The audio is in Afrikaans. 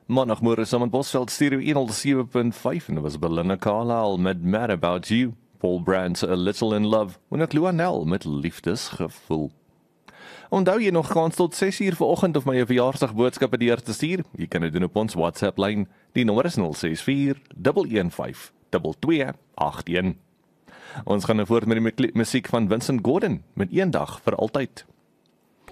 Maandagmôre saam met Bosveld Stereo 107.5 en dit was Belinda Carlisle met Mad About You, Paul Brandt's A Little in Love, en het Luanel met Liefdesgevoel. Onthou jy nog kans tot 6 uur vanoggend of my jou verjaarsdagboodskappe deur te stuur? Jy kan dit doen op ons WhatsApp-lyn. Die nommer is 064 115 2281. Ons gaan nou voort met die musiek van Vincent Gordon met Eendag vir altyd.